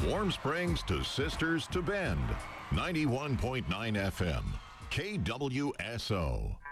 Warm Springs to Sisters to Bend. 91.9 FM. KWSO.